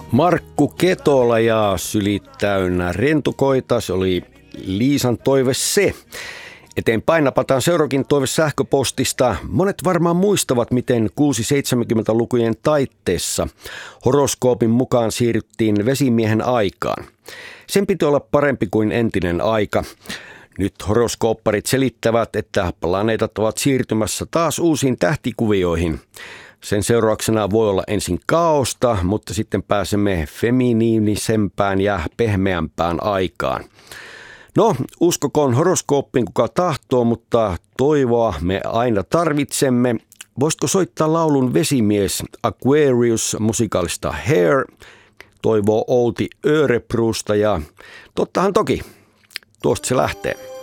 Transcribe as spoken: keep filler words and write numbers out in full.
Markku Ketola ja Sylit täynnä rentukoita, se oli Liisan toive se. Eteenpäin napataan seuraavakin toive sähköpostista. Monet varmaan muistavat, miten kuusi-seitsemänkymmentälukujen taitteessa horoskoopin mukaan siirryttiin vesimiehen aikaan. Sen piti olla parempi kuin entinen aika. Nyt horoskoopparit selittävät, että planeetat ovat siirtymässä taas uusiin tähtikuvioihin. Sen seurauksena voi olla ensin kaaosta, mutta sitten pääsemme feminiinisempään ja pehmeämpään aikaan. No, uskokoon horoskooppiin kuka tahtoo, mutta toivoa me aina tarvitsemme. Voisitko soittaa laulun Vesimies Aquarius musikaalista Hair? Toivoo Outi Örebrusta ja tottahan toki, tuosta se lähtee.